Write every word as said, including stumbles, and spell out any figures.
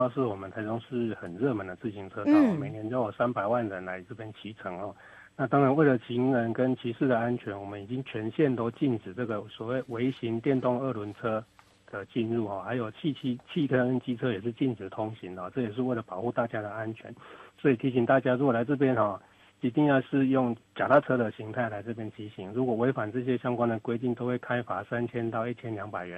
是我们台中市很热门的自行车道， 嗯每年都有三百万人来这边骑乘哦。那当然，为了行人跟骑士的安全，我们已经全线都禁止这个所谓微型电动二轮车的进入哦，还有汽汽汽车跟机车也是禁止通行的哦，这也是为了保护大家的安全。所以提醒大家，如果来这边哈，一定要是用脚踏车的形态来这边骑行，如果违反这些相关的规定，都会开罚三千到一千两百元。